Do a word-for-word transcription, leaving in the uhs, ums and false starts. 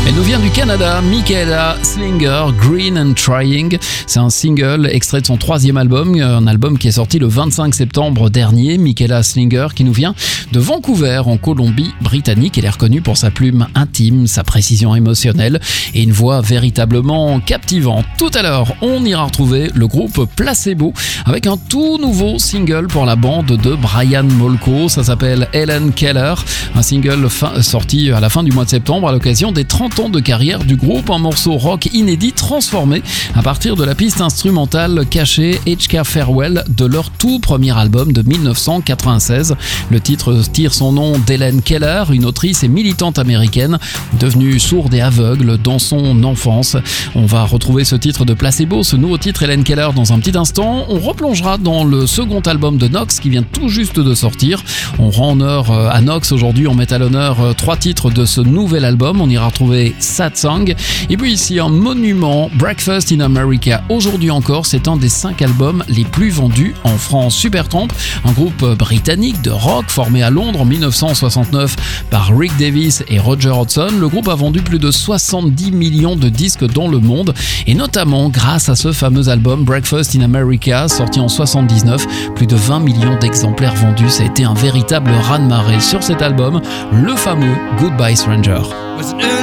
Elle nous vient du Canada, Michaela Slinger, Green and Trying. C'est un single extrait de son troisième album, un album qui est sorti le vingt-cinq septembre dernier. Michaela Slinger qui nous vient de Vancouver en Colombie-Britannique. Elle est reconnue pour sa plume intime, sa précision émotionnelle et une voix véritablement captivante. Tout à l'heure, on ira retrouver le groupe Placebo avec un tout nouveau single pour la bande de Brian Molko. Ça s'appelle Helen Keller, un single fin, sorti à la fin du mois de septembre à l'occasion des trente ans de carrière du groupe, un morceau rock inédit transformé à partir de la piste instrumentale cachée H K Farewell de leur tout premier album de dix-neuf cent quatre-vingt-seize. Le titre tire son nom d'Helen Keller, une autrice et militante américaine devenue sourde et aveugle dans son enfance. On va retrouver ce titre de Placebo, ce nouveau titre Helen Keller dans un petit instant. On replongera dans le second album de Nox qui vient tout juste de sortir. On rend honneur à Nox aujourd'hui, on met à l'honneur trois titres de ce nouvel album. On ira retrouver Sad Song. Et puis ici, un monument, Breakfast in America. Aujourd'hui encore, c'est un des cinq albums les plus vendus en France. Supertramp, un groupe britannique de rock formé à Londres en dix-neuf cent soixante-neuf par Rick Davies et Roger Hodgson. Le groupe a vendu plus de soixante-dix millions de disques dans le monde et notamment grâce à ce fameux album Breakfast in America sorti en soixante-dix-neuf. Plus de vingt millions d'exemplaires vendus. Ça a été un véritable raz-de-marée sur cet album, le fameux Goodbye Stranger.